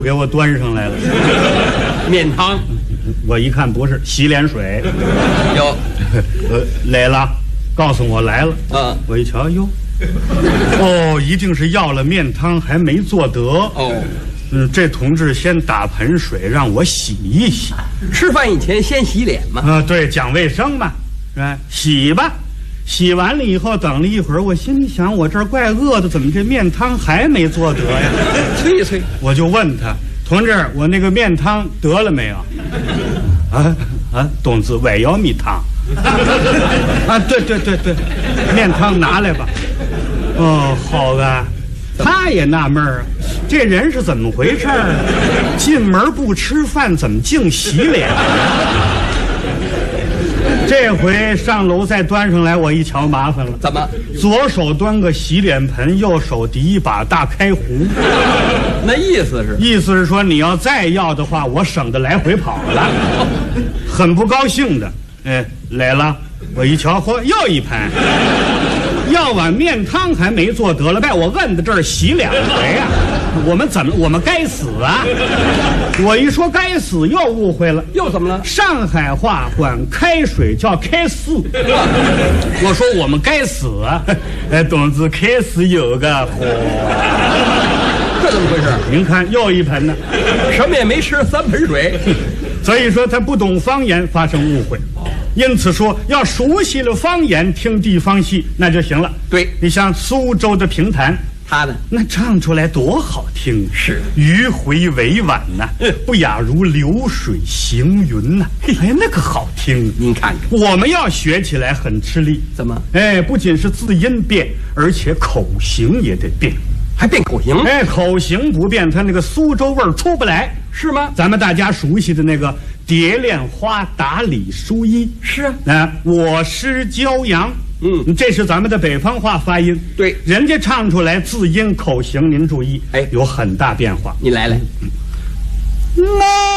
给我端上来了， 面汤。 我一看不是洗脸水， 有， 来了，告诉我来了。我一瞧，哟，哦，一定是要了面汤还没做得。 哦， 这同志先打盆水让我洗一洗。 吃饭以前先洗脸嘛。 对，讲卫生嘛，是吧？洗吧。洗完了以后，等了一会儿，我心里想，我这儿怪饿的，怎么这面汤还没做得呀？ 催一催， 我就问他，同志，我那个面汤得了没有？董子我要米汤。对，面汤拿来吧。哦，好吧。他也纳闷啊，这人是怎么回事儿？进门不吃饭，怎么净洗脸？这回上楼再端上来，我一瞧麻烦了。 怎么？ 左手端个洗脸盆，右手提一把大开壶。 那意思是说，你要再要的话，我省得来回跑了。很不高兴的。来了，我一瞧，嚯，又一盘。要碗面汤还没做得了，被我摁在这儿洗2回啊！我们该死啊！我一说该死，又误会了， 又怎么了？ 上海话管开水叫开死，我说我们该死啊！董子开始有个这怎么回事？ 您看又一盆呢， 什么也没吃，3盆水。 所以说他不懂方言，发生误会。因此说，要熟悉了方言，听地方戏那就行了。 对， 你像苏州的评弹， 他呢， 那唱出来多好听， 是迂回委婉呐，不亚如流水行云呐。那个好听。 您看看， 我们要学起来很吃力。 怎么？ 不仅是字音变，而且口型也得变。 还变口型？ 口型不变，他那个苏州味儿出不来， 是吗？ 咱们大家熟悉的那个蝶恋花、打李书衣， 是啊。 我师骄阳，这是咱们的北方话发音。 对， 人家唱出来字音口型，您注意，有很大变化。 你来。 那